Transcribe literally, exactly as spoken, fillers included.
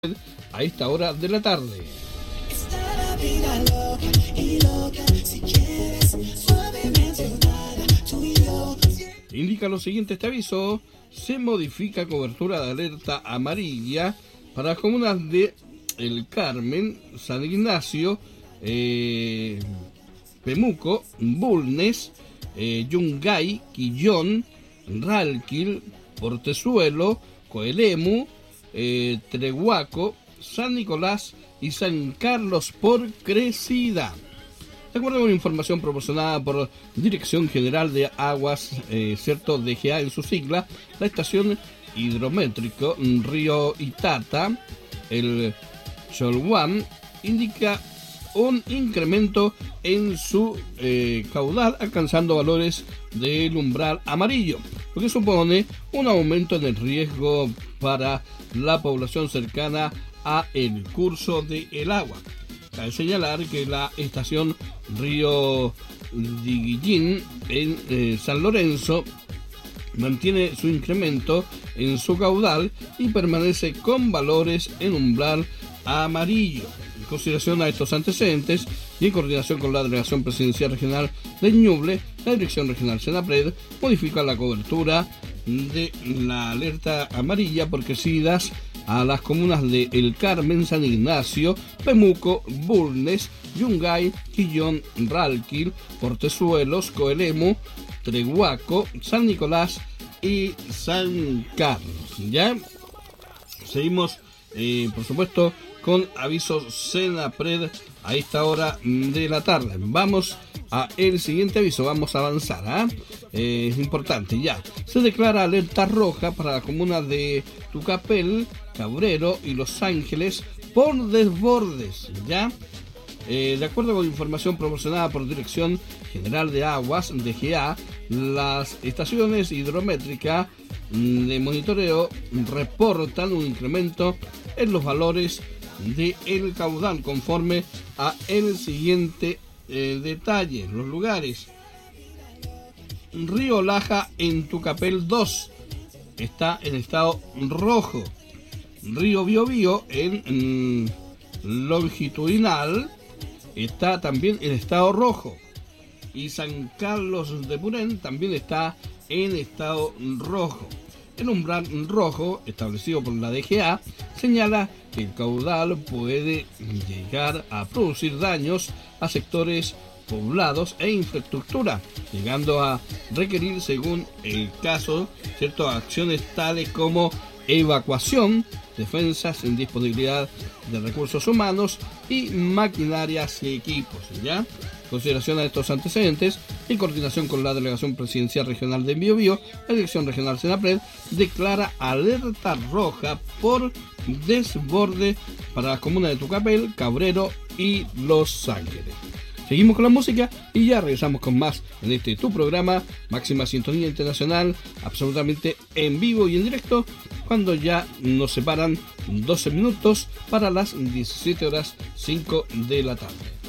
a esta hora de la tarde. Indica lo siguiente este aviso: se modifica cobertura de alerta amarilla para las comunas de El Carmen, San Ignacio, eh, Pemuco, Bulnes, eh, Yungay, Quillón, Ralquil, Portezuelo, Coelemu, eh, Treguaco, San Nicolás y San Carlos por Crecida. De acuerdo con información proporcionada por Dirección General de Aguas, eh, cierto D G A en su sigla, la estación hidrométrico Río Itata, el Cholguán, indica un incremento en su eh, caudal, alcanzando valores del umbral amarillo, lo que supone un aumento en el riesgo para la población cercana a el curso del agua. Cabe señalar que la estación Río Diguillín en eh, San Lorenzo mantiene su incremento en su caudal y permanece con valores en umbral amarillo. En consideración a estos antecedentes y en coordinación con la Delegación Presidencial Regional de Ñuble, la Dirección Regional Senapred modifica la cobertura de la alerta amarilla por crecidas a las comunas de El Carmen, San Ignacio, Pemuco, Bulnes, Yungay, Quillón, Ralquil, Portezuelos, Coelemu, Treguaco, San Nicolás y San Carlos. Ya seguimos, eh, por supuesto, con aviso Senapred a esta hora de la tarde. Vamos a el siguiente aviso, vamos a avanzar. ¿eh? Eh, es importante ya. Se declara alerta roja para la comuna de Tucapel, Cabrero y Los Ángeles por desbordes. Ya. Eh, de acuerdo con información proporcionada por Dirección General de Aguas, D G A, las estaciones hidrométricas de monitoreo reportan un incremento en los valores del caudal conforme a el siguiente eh, detalle. Los lugares: Río Laja en Tucapel dos está en estado rojo. Río Biobío en mm, longitudinal está también en estado rojo, y San Carlos de Purén también está en estado rojo. El umbral rojo establecido por la D G A señala que el caudal puede llegar a producir daños a sectores poblados e infraestructura, llegando a requerir, según el caso, ciertas acciones tales como evacuación, defensas en disponibilidad de recursos humanos y maquinarias y equipos. ¿Ya? En consideración a estos antecedentes, en coordinación con la Delegación Presidencial Regional de Biobío, la Dirección Regional Senapred declara alerta roja por desborde para las comunas de Tucapel, Cabrero y Los Ángeles. Seguimos con la música y ya regresamos con más en este tu programa Máxima Sintonía Internacional, absolutamente en vivo y en directo, cuando ya nos separan doce minutos para las diecisiete horas cinco de la tarde.